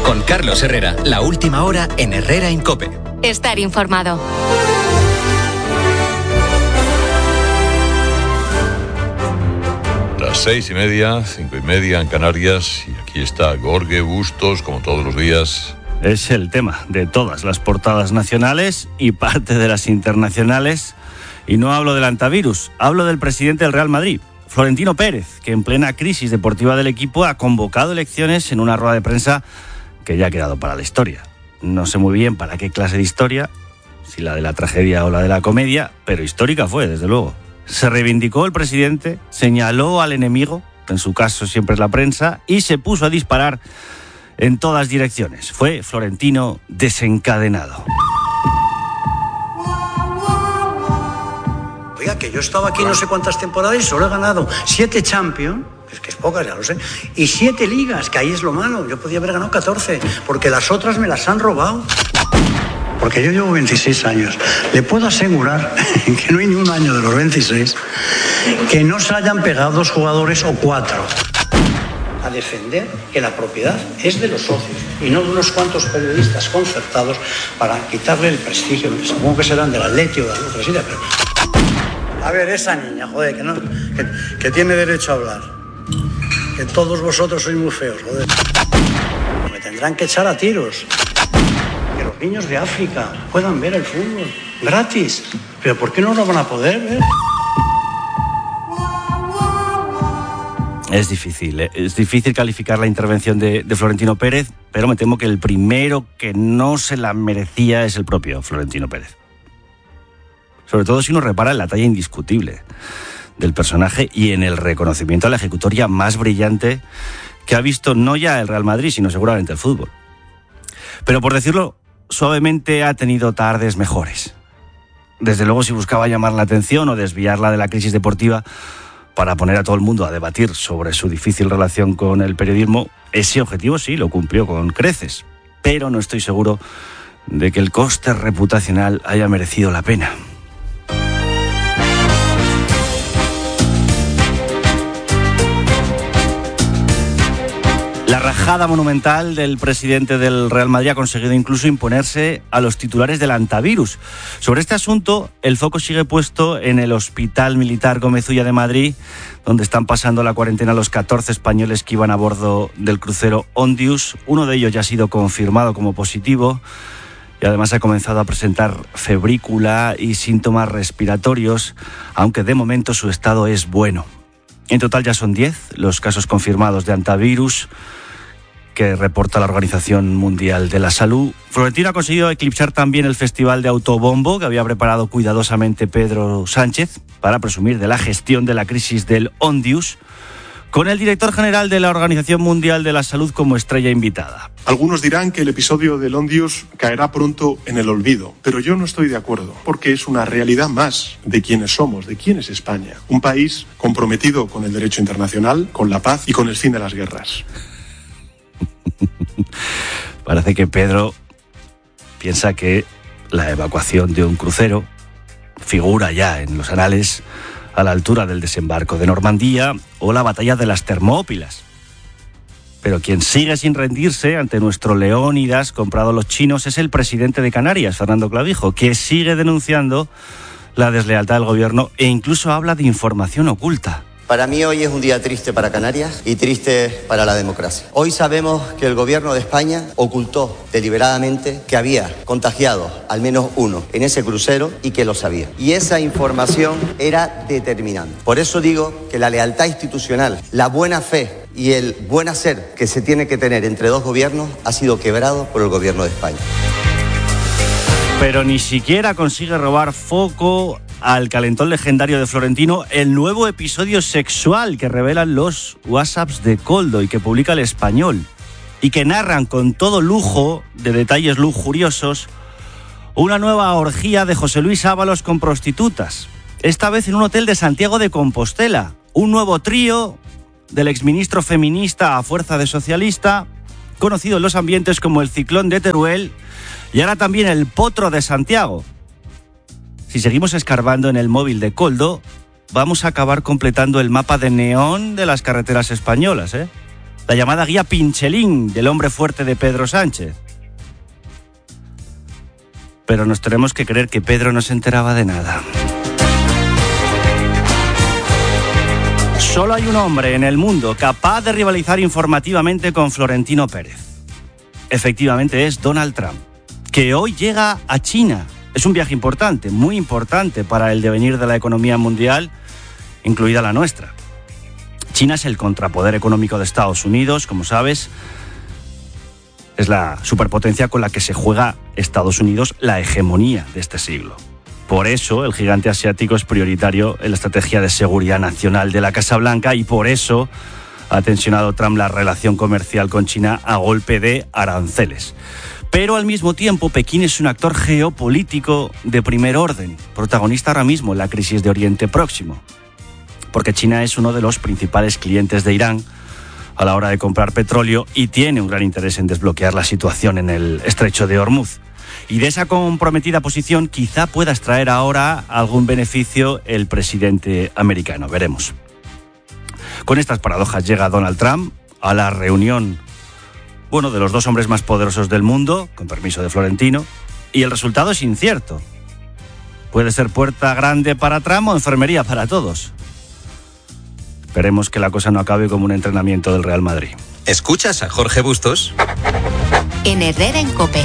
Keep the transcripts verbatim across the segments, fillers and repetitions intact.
Con Carlos Herrera, la última hora en Herrera en COPE. Estar informado. Las seis y media, cinco y media en Canarias, y aquí está Jorge Bustos, como todos los días. Es el tema de todas las portadas nacionales y parte de las internacionales. Y no hablo del antivirus, hablo del presidente del Real Madrid, Florentino Pérez, que en plena crisis deportiva del equipo ha convocado elecciones en una rueda de prensa que ya ha quedado para la historia. No sé muy bien para qué clase de historia, si la de la tragedia o la de la comedia, pero histórica fue, desde luego. Se reivindicó el presidente, señaló al enemigo, en su caso siempre es la prensa, y se puso a disparar en todas direcciones. Fue Florentino desencadenado. Oiga, que yo estaba aquí no sé cuántas temporadas y solo he ganado siete Champions, es que es pocas, ya lo sé, y siete ligas, que ahí es lo malo. Yo podía haber ganado catorce, porque las otras me las han robado. Porque yo llevo veintiséis años. Le puedo asegurar que no hay ni un año de los veintiséis que no se hayan pegado dos jugadores o cuatro. A defender que la propiedad es de los socios y no de unos cuantos periodistas concertados para quitarle el prestigio. Supongo que serán del Atleti o de la Presida, pero... A ver, esa niña, joder, que, no, que, que tiene derecho a hablar. Que todos vosotros sois muy feos, joder. Me tendrán que echar a tiros. Que los niños de África puedan ver el fútbol gratis. Pero ¿por qué no lo van a poder ver? Es difícil, ¿eh? es difícil calificar la intervención de, de Florentino Pérez, pero me temo que el primero que no se la merecía es el propio Florentino Pérez. Sobre todo si uno repara en la talla indiscutible del personaje y en el reconocimiento a la ejecutoria más brillante que ha visto no ya el Real Madrid, sino seguramente el fútbol. Pero por decirlo suavemente, ha tenido tardes mejores. Desde luego, si buscaba llamar la atención o desviarla de la crisis deportiva para poner a todo el mundo a debatir sobre su difícil relación con el periodismo, ese objetivo sí lo cumplió con creces. Pero no estoy seguro de que el coste reputacional haya merecido la pena. La rajada monumental del presidente del Real Madrid ha conseguido incluso imponerse a los titulares del antivirus. Sobre este asunto, el foco sigue puesto en el Hospital Militar Gómez Ulla de Madrid, donde están pasando la cuarentena los catorce españoles que iban a bordo del crucero Ondius. Uno de ellos ya ha sido confirmado como positivo y además ha comenzado a presentar febrícula y síntomas respiratorios, aunque de momento su estado es bueno. En total ya son diez los casos confirmados de antivirus que reporta la Organización Mundial de la Salud. Florentino ha conseguido eclipsar también el festival de autobombo que había preparado cuidadosamente Pedro Sánchez para presumir de la gestión de la crisis del Ondius, con el director general de la Organización Mundial de la Salud como estrella invitada. Algunos dirán que el episodio del Ondius caerá pronto en el olvido, pero yo no estoy de acuerdo, porque es una realidad más de quiénes somos, de quién es España. Un país comprometido con el derecho internacional, con la paz y con el fin de las guerras. Parece que Pedro piensa que la evacuación de un crucero figura ya en los anales a la altura del desembarco de Normandía o la batalla de las Termópilas. Pero quien sigue sin rendirse ante nuestro Leónidas comprado a los chinos es el presidente de Canarias, Fernando Clavijo, que sigue denunciando la deslealtad del gobierno e incluso habla de información oculta. Para mí hoy es un día triste para Canarias y triste para la democracia. Hoy sabemos que el gobierno de España ocultó deliberadamente que había contagiado al menos uno en ese crucero y que lo sabía. Y esa información era determinante. Por eso digo que la lealtad institucional, la buena fe y el buen hacer que se tiene que tener entre dos gobiernos ha sido quebrado por el gobierno de España. Pero ni siquiera consigue robar foco al calentón legendario de Florentino, el nuevo episodio sexual que revelan los WhatsApps de Koldo y que publica El Español, y que narran con todo lujo de detalles lujuriosos una nueva orgía de José Luis Ábalos con prostitutas, esta vez en un hotel de Santiago de Compostela. Un nuevo trío del exministro feminista a fuerza de socialista, conocido en los ambientes como el Ciclón de Teruel, y ahora también el Potro de Santiago. Si seguimos escarbando en el móvil de Koldo, vamos a acabar completando el mapa de neón de las carreteras españolas, ¿eh? La llamada guía Pinchelín del hombre fuerte de Pedro Sánchez. Pero nos tenemos que creer que Pedro no se enteraba de nada. Solo hay un hombre en el mundo capaz de rivalizar informativamente con Florentino Pérez. Efectivamente es Donald Trump, que hoy llega a China. Es un viaje importante, muy importante para el devenir de la economía mundial, incluida la nuestra. China es el contrapoder económico de Estados Unidos, como sabes. Es la superpotencia con la que se juega Estados Unidos la hegemonía de este siglo. Por eso el gigante asiático es prioritario en la estrategia de seguridad nacional de la Casa Blanca y por eso ha tensionado Trump la relación comercial con China a golpe de aranceles. Pero al mismo tiempo Pekín es un actor geopolítico de primer orden, protagonista ahora mismo en la crisis de Oriente Próximo, porque China es uno de los principales clientes de Irán a la hora de comprar petróleo y tiene un gran interés en desbloquear la situación en el estrecho de Hormuz. Y de esa comprometida posición quizá pueda extraer ahora algún beneficio el presidente americano. Veremos. Con estas paradojas llega Donald Trump a la reunión, bueno, de los dos hombres más poderosos del mundo, con permiso de Florentino, y el resultado es incierto. Puede ser puerta grande para Trump o enfermería para todos. Esperemos que la cosa no acabe como un entrenamiento del Real Madrid. ¿Escuchas a Jorge Bustos? En Herrera en COPE.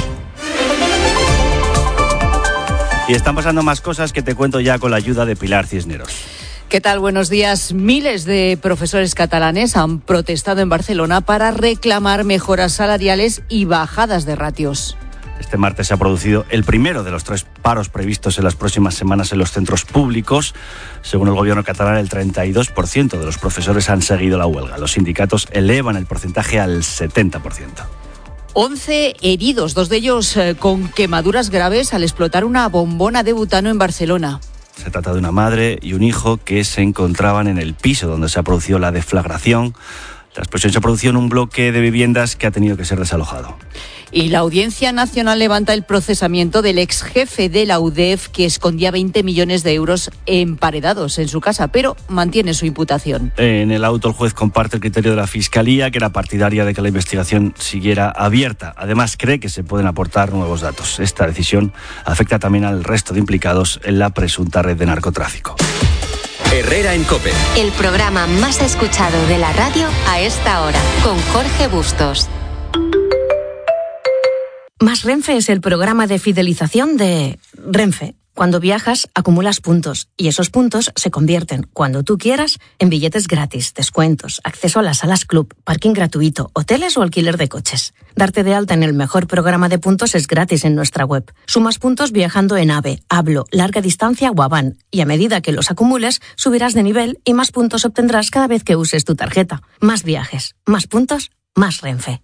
Y están pasando más cosas que te cuento ya con la ayuda de Pilar Cisneros. ¿Qué tal? Buenos días. Miles de profesores catalanes han protestado en Barcelona para reclamar mejoras salariales y bajadas de ratios. Este martes se ha producido el primero de los tres paros previstos en las próximas semanas en los centros públicos. Según el gobierno catalán, el treinta y dos por ciento de los profesores han seguido la huelga. Los sindicatos elevan el porcentaje al setenta por ciento. once heridos, dos de ellos eh, con quemaduras graves al explotar una bombona de butano en Barcelona. Se trata de una madre y un hijo que se encontraban en el piso donde se ha producido la deflagración. La explosión se ha producido en un bloque de viviendas que ha tenido que ser desalojado. Y la Audiencia Nacional levanta el procesamiento del ex jefe de la U D E F que escondía veinte millones de euros emparedados en su casa, pero mantiene su imputación. En el auto el juez comparte el criterio de la Fiscalía, que era partidaria de que la investigación siguiera abierta. Además, cree que se pueden aportar nuevos datos. Esta decisión afecta también al resto de implicados en la presunta red de narcotráfico. Herrera en COPE. El programa más escuchado de la radio a esta hora, con Jorge Bustos. Más Renfe es el programa de fidelización de Renfe. Cuando viajas, acumulas puntos y esos puntos se convierten, cuando tú quieras, en billetes gratis, descuentos, acceso a las salas club, parking gratuito, hoteles o alquiler de coches. Darte de alta en el mejor programa de puntos es gratis en nuestra web. Sumas puntos viajando en AVE, Hablo, Larga Distancia o Avan. Y a medida que los acumules, subirás de nivel y más puntos obtendrás cada vez que uses tu tarjeta. Más viajes, más puntos, más Renfe.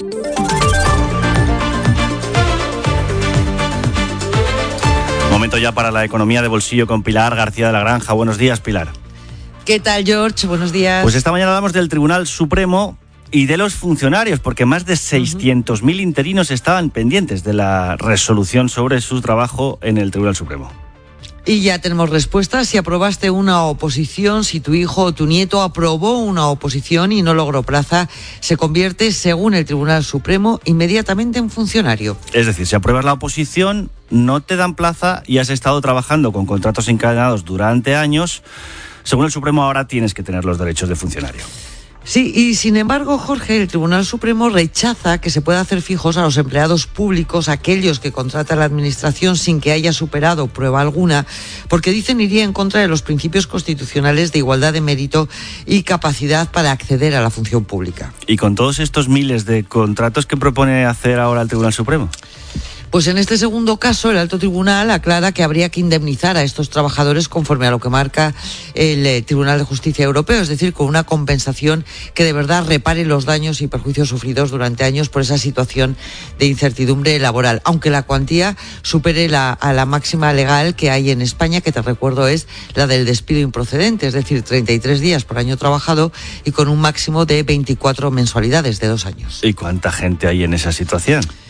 Momento ya para la economía de bolsillo con Pilar García de la Granja. Buenos días, Pilar. ¿Qué tal, George? Buenos días. Pues esta mañana hablamos del Tribunal Supremo y de los funcionarios, porque más de seiscientos mil interinos estaban pendientes de la resolución sobre su trabajo en el Tribunal Supremo. Y ya tenemos respuestas. Si aprobaste una oposición, si tu hijo o tu nieto aprobó una oposición y no logró plaza, se convierte, según el Tribunal Supremo, inmediatamente en funcionario. Es decir, si apruebas la oposición, no te dan plaza y has estado trabajando con contratos encadenados durante años, según el Supremo ahora tienes que tener los derechos de funcionario. Sí, y sin embargo, Jorge, el Tribunal Supremo rechaza que se pueda hacer fijos a los empleados públicos, aquellos que contrata la Administración sin que haya superado prueba alguna, porque dicen iría en contra de los principios constitucionales de igualdad de mérito y capacidad para acceder a la función pública. ¿Y con todos estos miles de contratos que propone hacer ahora el Tribunal Supremo? Pues en este segundo caso, el Alto Tribunal aclara que habría que indemnizar a estos trabajadores conforme a lo que marca el eh, Tribunal de Justicia Europeo, es decir, con una compensación que de verdad repare los daños y perjuicios sufridos durante años por esa situación de incertidumbre laboral, aunque la cuantía supere la, a la máxima legal que hay en España, que te recuerdo es la del despido improcedente, es decir, treinta y tres días por año trabajado y con un máximo de veinticuatro mensualidades de dos años. ¿Y cuánta gente hay en esa situación?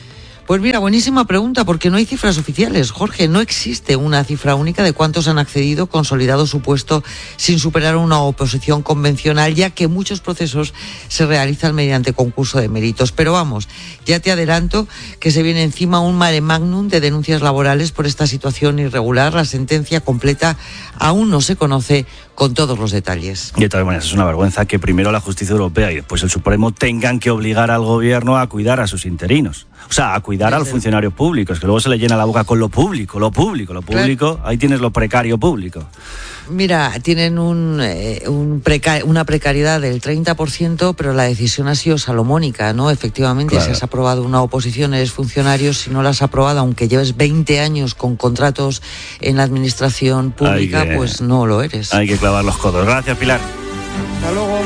Pues mira, buenísima pregunta, porque no hay cifras oficiales, Jorge. No existe una cifra única de cuántos han accedido, consolidado su puesto sin superar una oposición convencional, ya que muchos procesos se realizan mediante concurso de méritos. Pero vamos, ya te adelanto que se viene encima un mare magnum de denuncias laborales por esta situación irregular. La sentencia completa aún no se conoce con todos los detalles. De todas maneras, es una vergüenza que primero la justicia europea y después el Supremo tengan que obligar al gobierno a cuidar a sus interinos. O sea, a cuidar a los funcionarios públicos, que luego se le llena la boca con lo público, lo público, lo público. Claro. Ahí tienes lo precario público. Mira, tienen un, eh, un preca- una precariedad del treinta por ciento, pero la decisión ha sido salomónica, ¿no? Efectivamente, claro. Si has aprobado una oposición, eres funcionario. Si no la has aprobado, aunque lleves veinte años con contratos en la administración pública, que, pues no lo eres. Hay que clavar los codos. Gracias, Pilar. Hasta luego.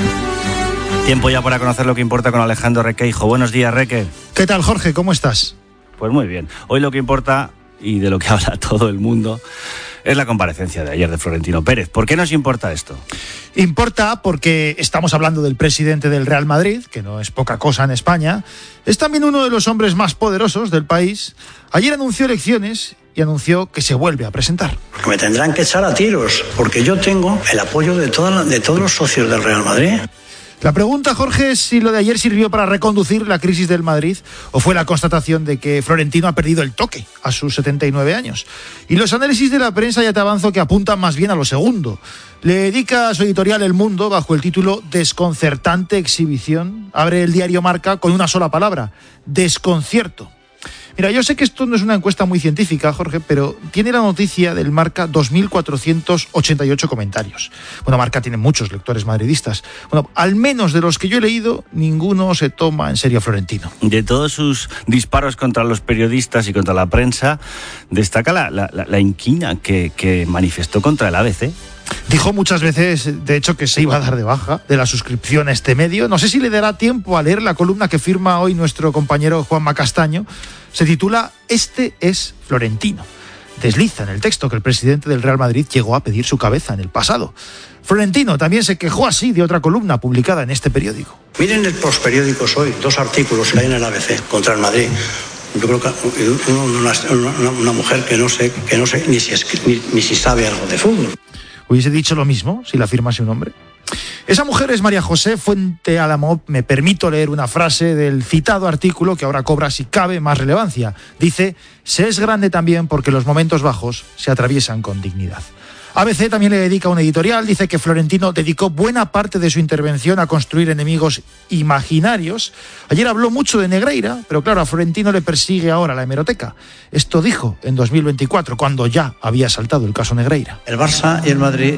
Tiempo ya para conocer lo que importa con Alejandro Requeijo. Buenos días, Reque. ¿Qué tal, Jorge? ¿Cómo estás? Pues muy bien. Hoy lo que importa, y de lo que habla todo el mundo, es la comparecencia de ayer de Florentino Pérez. ¿Por qué nos importa esto? Importa porque estamos hablando del presidente del Real Madrid, que no es poca cosa en España. Es también uno de los hombres más poderosos del país. Ayer anunció elecciones y anunció que se vuelve a presentar. Me tendrán que echar a tiros, porque yo tengo el apoyo de, toda la, de todos los socios del Real Madrid. La pregunta, Jorge, es si lo de ayer sirvió para reconducir la crisis del Madrid o fue la constatación de que Florentino ha perdido el toque a sus setenta y nueve años. Y los análisis de la prensa ya te avanzo que apuntan más bien a lo segundo. Le dedica su editorial El Mundo bajo el título Desconcertante exhibición. Abre el diario Marca con una sola palabra: desconcierto. Mira, yo sé que esto no es una encuesta muy científica, Jorge, pero tiene la noticia del Marca dos mil cuatrocientos ochenta y ocho comentarios. Bueno, Marca tiene muchos lectores madridistas. Bueno, al menos de los que yo he leído, ninguno se toma en serio a Florentino. De todos sus disparos contra los periodistas y contra la prensa, destaca la, la, la inquina que, que manifestó contra el A B C. Dijo muchas veces, de hecho, que se iba a dar de baja de la suscripción a este medio. No sé si le dará tiempo a leer la columna que firma hoy nuestro compañero Juanma Castaño. Se titula Este es Florentino. Desliza en el texto que el presidente del Real Madrid llegó a pedir su cabeza en el pasado. Florentino también se quejó así de otra columna publicada en este periódico. Miren el postperiódicos hoy, dos artículos que hay en el A B C contra el Madrid. Yo creo que una, una, una mujer que no sé, que no sé ni, si es, ni, ni si sabe algo de fútbol. ¿Hubiese dicho lo mismo si la firmase un hombre? Esa mujer es María José Fuente Álamo. Me permito leer una frase del citado artículo que ahora cobra, si cabe, más relevancia. Dice: se es grande también porque los momentos bajos se atraviesan con dignidad. A B C también le dedica un editorial. Dice que Florentino dedicó buena parte de su intervención a construir enemigos imaginarios. Ayer habló mucho de Negreira, pero claro, a Florentino le persigue ahora la hemeroteca. Esto dijo en dos mil veinticuatro, cuando ya había saltado el caso Negreira. El Barça y el Madrid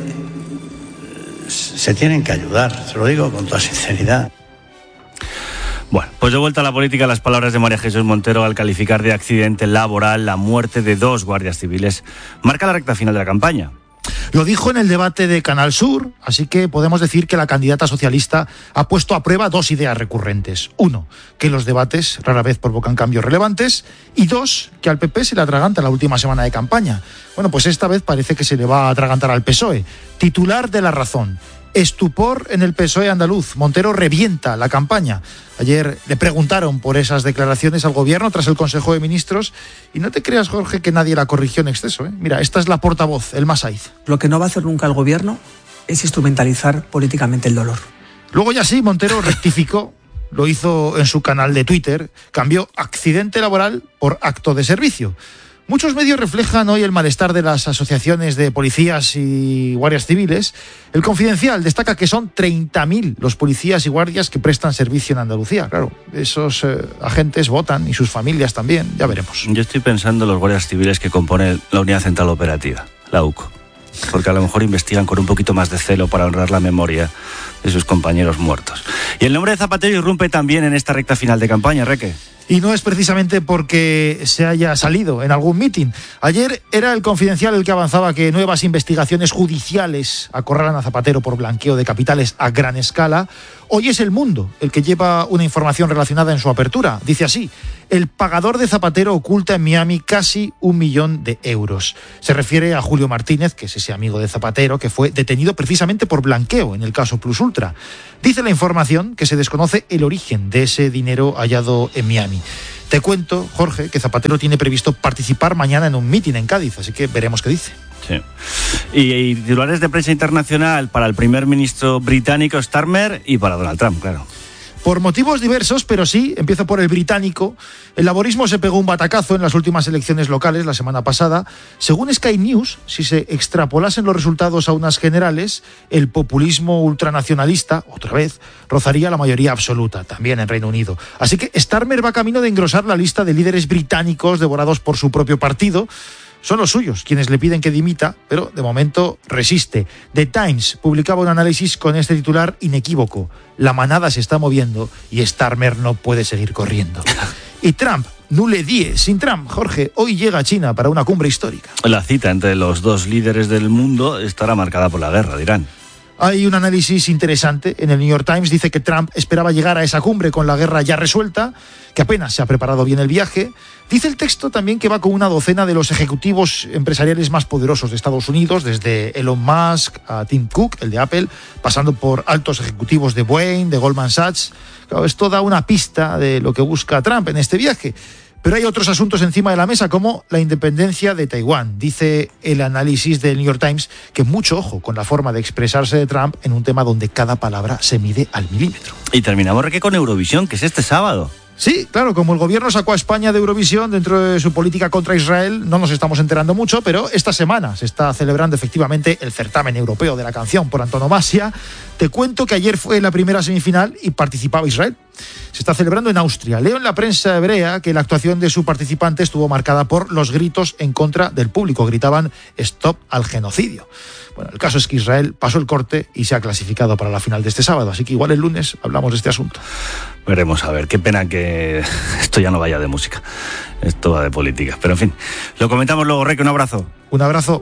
se tienen que ayudar, se lo digo con toda sinceridad. Bueno, pues de vuelta a la política, las palabras de María Jesús Montero al calificar de accidente laboral la muerte de dos guardias civiles marca la recta final de la campaña. Lo dijo en el debate de Canal Sur, así que podemos decir que la candidata socialista ha puesto a prueba dos ideas recurrentes. Uno, que los debates rara vez provocan cambios relevantes, y dos, que al P P se le atraganta la última semana de campaña. Bueno, pues esta vez parece que se le va a atragantar al P S O E. Titular de La Razón: estupor en el P S O E andaluz. Montero revienta la campaña. Ayer le preguntaron por esas declaraciones al gobierno tras el Consejo de Ministros y no te creas, Jorge, que nadie la corrigió en exceso, ¿eh? Mira, esta es la portavoz, Elma Saiz. Lo que no va a hacer nunca el gobierno es instrumentalizar políticamente el dolor. Luego ya sí, Montero rectificó, lo hizo en su canal de Twitter, cambió accidente laboral por acto de servicio. Muchos medios reflejan hoy el malestar de las asociaciones de policías y guardias civiles. El Confidencial destaca que son treinta mil los policías y guardias que prestan servicio en Andalucía. Claro, esos eh, agentes votan y sus familias también, ya veremos. Yo estoy pensando en los guardias civiles que componen la Unidad Central Operativa, la U C O, porque a lo mejor investigan con un poquito más de celo para honrar la memoria de sus compañeros muertos. Y el nombre de Zapatero irrumpe también en esta recta final de campaña, Reque. Y no es precisamente porque se haya salido en algún mitin. Ayer era el Confidencial el que avanzaba que nuevas investigaciones judiciales acorralan a Zapatero por blanqueo de capitales a gran escala. Hoy es El Mundo el que lleva una información relacionada en su apertura. Dice así: el pagador de Zapatero oculta en Miami casi un millón de euros. Se refiere a Julio Martínez, que es ese amigo de Zapatero, que fue detenido precisamente por blanqueo en el caso Plus Ultra. Dice la información que se desconoce el origen de ese dinero hallado en Miami. Te cuento, Jorge, que Zapatero tiene previsto participar mañana en un mitin en Cádiz, así que veremos qué dice. Sí. Y, y titulares de prensa internacional para el primer ministro británico Starmer y para Donald Trump, claro. Por motivos diversos, pero sí, empiezo por el británico. El laborismo se pegó un batacazo en las últimas elecciones locales la semana pasada. Según Sky News, si se extrapolasen los resultados a unas generales, el populismo ultranacionalista, otra vez, rozaría la mayoría absoluta, también en Reino Unido. Así que Starmer va camino de engrosar la lista de líderes británicos devorados por su propio partido. Son los suyos quienes le piden que dimita, pero de momento resiste. The Times publicaba un análisis con este titular inequívoco: la manada se está moviendo y Starmer no puede seguir corriendo. Y Trump, nulle die. Sin Trump, Jorge, hoy llega a China para una cumbre histórica. La cita entre los dos líderes del mundo estará marcada por la guerra de Irán. Hay un análisis interesante en el New York Times. Dice que Trump esperaba llegar a esa cumbre con la guerra ya resuelta, que apenas se ha preparado bien el viaje. Dice el texto también que va con una docena de los ejecutivos empresariales más poderosos de Estados Unidos, desde Elon Musk a Tim Cook, el de Apple, pasando por altos ejecutivos de Boeing, de Goldman Sachs. Claro, esto da una pista de lo que busca Trump en este viaje. Pero hay otros asuntos encima de la mesa, como la independencia de Taiwán. Dice el análisis del New York Times que mucho ojo con la forma de expresarse de Trump en un tema donde cada palabra se mide al milímetro. Y terminamos Reque con Eurovisión, que es este sábado. Sí, claro, como el gobierno sacó a España de Eurovisión dentro de su política contra Israel, no nos estamos enterando mucho, pero esta semana se está celebrando efectivamente el certamen europeo de la canción por antonomasia. Te cuento que ayer fue la primera semifinal y participaba Israel. Se está celebrando en Austria. Leo en la prensa hebrea que la actuación de su participante estuvo marcada por los gritos en contra del público. Gritaban "Stop al genocidio". Bueno, el caso es que Israel pasó el corte y se ha clasificado para la final de este sábado, así que igual el lunes hablamos de este asunto. Veremos a ver, qué pena que esto ya no vaya de música, esto va de política, pero en fin, lo comentamos luego. Reque, un abrazo. Un abrazo.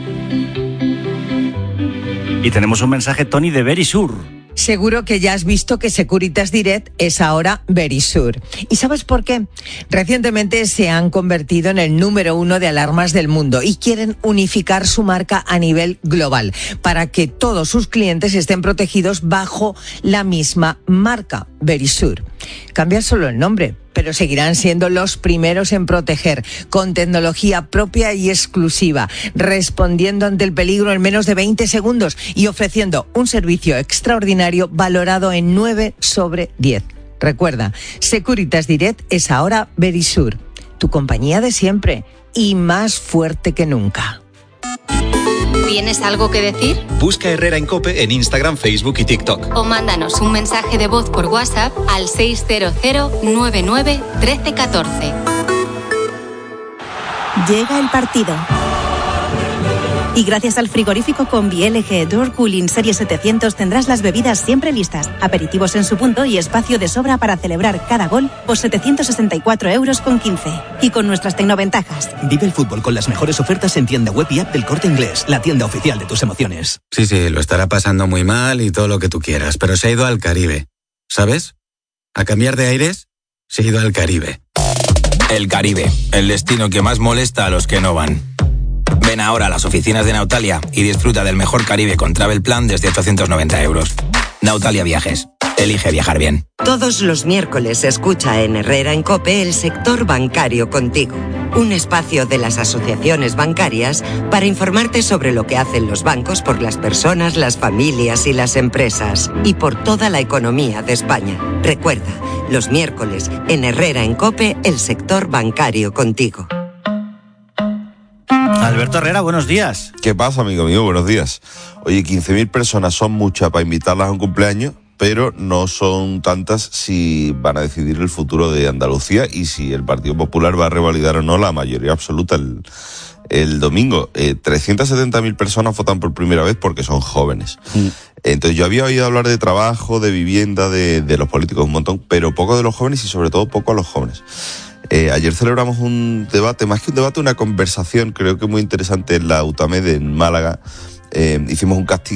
Y tenemos un mensaje, Tony, de Verisur. Seguro que ya has visto que Securitas Direct es ahora Verisur. ¿Y sabes por qué? Recientemente se han convertido en el número uno de alarmas del mundo y quieren unificar su marca a nivel global para que todos sus clientes estén protegidos bajo la misma marca, Verisur. Cambiar solo el nombre, pero seguirán siendo los primeros en proteger, con tecnología propia y exclusiva, respondiendo ante el peligro en menos de veinte segundos y ofreciendo un servicio extraordinario valorado en nueve sobre diez. Recuerda, Securitas Direct es ahora Verisur, tu compañía de siempre y más fuerte que nunca. ¿Tienes algo que decir? Busca Herrera en COPE en Instagram, Facebook y TikTok. O mándanos un mensaje de voz por WhatsApp al seis cero cero nueve nueve uno tres uno cuatro. Llega el partido. Y gracias al frigorífico Combi L G Door Cooling Serie setecientos tendrás las bebidas siempre listas, aperitivos en su punto y espacio de sobra para celebrar cada gol por setecientos sesenta y cuatro euros con quince. Y con nuestras tecnoventajas. Vive el fútbol con las mejores ofertas en tienda web y app del Corte Inglés, la tienda oficial de tus emociones. Sí, sí, lo estará pasando muy mal y todo lo que tú quieras, pero se ha ido al Caribe. ¿Sabes? A cambiar de aires, se ha ido al Caribe. El Caribe, el destino que más molesta a los que no van. Ven ahora a las oficinas de Nautalia y disfruta del mejor Caribe con Travel Plan desde ochocientos noventa euros. Nautalia Viajes. Elige viajar bien. Todos los miércoles escucha en Herrera en COPE el sector bancario contigo. Un espacio de las asociaciones bancarias para informarte sobre lo que hacen los bancos por las personas, las familias y las empresas. Y por toda la economía de España. Recuerda, los miércoles en Herrera en COPE el sector bancario contigo. Alberto Herrera, buenos días. ¿Qué pasa, amigo mío? Buenos días. Oye, quince mil personas son muchas para invitarlas a un cumpleaños, pero no son tantas si van a decidir el futuro de Andalucía y si el Partido Popular va a revalidar o no la mayoría absoluta el, el domingo. Eh, trescientas setenta mil personas votan por primera vez porque son jóvenes. Mm. Entonces yo había oído hablar de trabajo, de vivienda, de, de los políticos un montón, pero poco de los jóvenes y sobre todo poco a los jóvenes. Eh, ayer celebramos un debate, más que un debate, una conversación, creo que muy interesante en la UTAMED en Málaga. Eh, hicimos un casting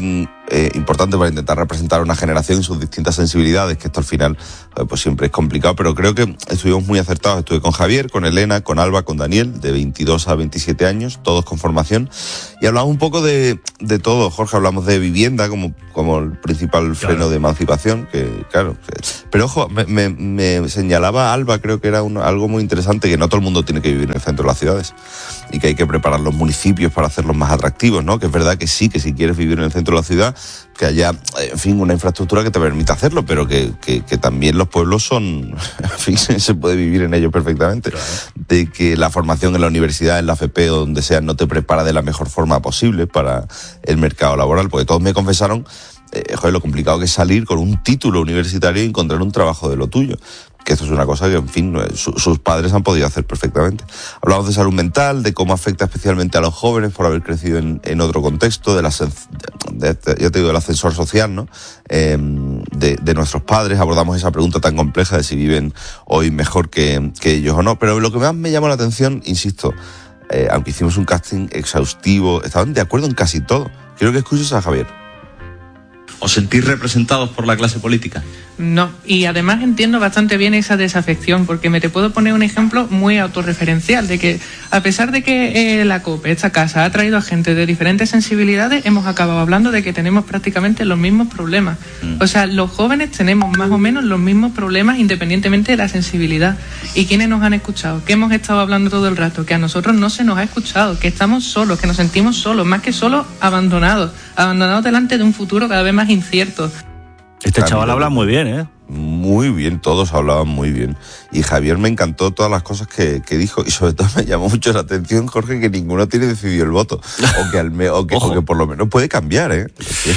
eh, importante para intentar representar a una generación y sus distintas sensibilidades, que esto al final eh, pues siempre es complicado, pero creo que estuvimos muy acertados. Estuve con Javier, con Elena, con Alba, con Daniel, de veintidós a veintisiete años, todos con formación, y hablamos un poco de, de todo, Jorge. Hablamos de vivienda como, como el principal freno claro. de emancipación, que claro, pero ojo, me, me, me señalaba Alba, creo que era un, algo muy interesante, que no todo el mundo tiene que vivir en el centro de las ciudades y que hay que preparar los municipios para hacerlos más atractivos, ¿no? Que es verdad que sí, que si quieres vivir en el centro de la ciudad, que haya, en fin, una infraestructura que te permita hacerlo, pero que, que, que también los pueblos son, en fin, se puede vivir en ellos perfectamente. Claro. De que la formación en la universidad, en la F P o donde sea, no te prepara de la mejor forma posible para el mercado laboral, porque todos me confesaron Eh, joder, lo complicado que es salir con un título universitario y encontrar un trabajo de lo tuyo. Que esto es una cosa que, en fin, su, sus padres han podido hacer perfectamente. Hablamos de salud mental, de cómo afecta especialmente a los jóvenes por haber crecido en, en otro contexto, de la, de, de, ya te digo, del ascensor social, ¿no? Eh, de, de nuestros padres. Abordamos esa pregunta tan compleja de si viven hoy mejor que, que ellos o no. Pero lo que más me llamó la atención, insisto, eh, aunque hicimos un casting exhaustivo, estaban de acuerdo en casi todo. Quiero que escuches a Javier. ¿Os sentís representados por la clase política? No, y además entiendo bastante bien esa desafección, porque me te puedo poner un ejemplo muy autorreferencial, de que a pesar de que eh, la COPE, esta casa, ha traído a gente de diferentes sensibilidades, hemos acabado hablando de que tenemos prácticamente los mismos problemas. Mm. O sea, los jóvenes tenemos más o menos los mismos problemas independientemente de la sensibilidad. ¿Y quiénes nos han escuchado? ¿Qué hemos estado hablando todo el rato? Que a nosotros no se nos ha escuchado, que estamos solos, que nos sentimos solos, más que solos, abandonados, abandonados delante de un futuro cada vez más incierto. Este chaval habla muy bien, ¿eh? Muy bien, todos hablaban muy bien. Y Javier me encantó todas las cosas que, que dijo, y sobre todo me llamó mucho la atención, Jorge, que ninguno tiene decidido el voto. O que, al me, o que, o que por lo menos puede cambiar, ¿eh?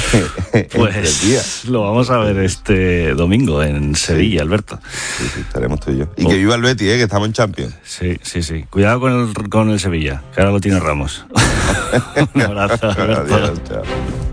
Pues lo vamos a ver este domingo en Sevilla, sí. Alberto. Sí, sí, estaremos tú y yo. Y oh. que viva el Betis, ¿eh? Que estamos en Champions. Sí, sí, sí. Cuidado con el, con el Sevilla, que ahora lo tiene Ramos. Un abrazo, Alberto. Adiós, chao.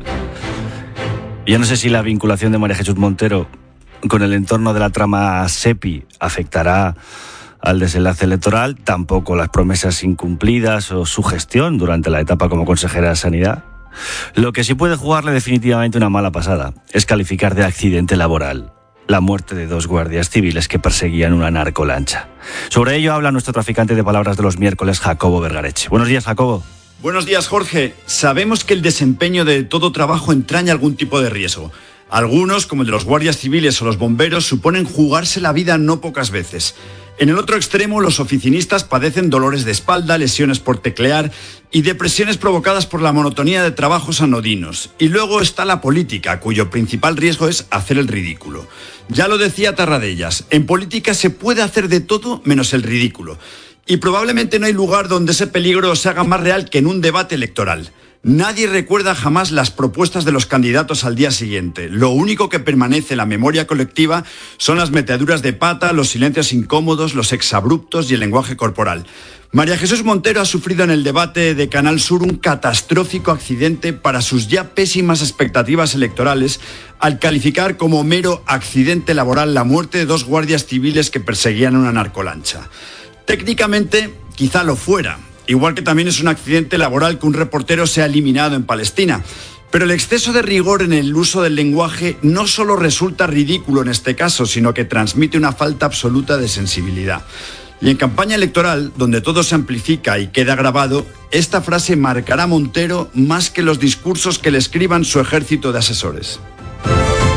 Yo no sé si la vinculación de María Jesús Montero con el entorno de la trama SEPI afectará al desenlace electoral, tampoco las promesas incumplidas o su gestión durante la etapa como consejera de Sanidad. Lo que sí puede jugarle definitivamente una mala pasada es calificar de accidente laboral la muerte de dos guardias civiles que perseguían una narcolancha. Sobre ello habla nuestro traficante de palabras de los miércoles, Jacobo Vergareche. Buenos días, Jacobo. Buenos días, Jorge. Sabemos que el desempeño de todo trabajo entraña algún tipo de riesgo. Algunos, como el de los guardias civiles o los bomberos, suponen jugarse la vida no pocas veces. En el otro extremo, los oficinistas padecen dolores de espalda, lesiones por teclear y depresiones provocadas por la monotonía de trabajos anodinos. Y luego está la política, cuyo principal riesgo es hacer el ridículo. Ya lo decía Tarradellas, en política se puede hacer de todo menos el ridículo. Y probablemente no hay lugar donde ese peligro se haga más real que en un debate electoral. Nadie recuerda jamás las propuestas de los candidatos al día siguiente. Lo único que permanece en la memoria colectiva son las meteduras de pata, los silencios incómodos, los exabruptos y el lenguaje corporal. María Jesús Montero ha sufrido en el debate de Canal Sur un catastrófico accidente para sus ya pésimas expectativas electorales al calificar como mero accidente laboral la muerte de dos guardias civiles que perseguían una narcolancha. Técnicamente, quizá lo fuera, igual que también es un accidente laboral que un reportero sea eliminado en Palestina. Pero el exceso de rigor en el uso del lenguaje no solo resulta ridículo en este caso, sino que transmite una falta absoluta de sensibilidad. Y en campaña electoral, donde todo se amplifica y queda grabado, esta frase marcará a Montero más que los discursos que le escriban su ejército de asesores.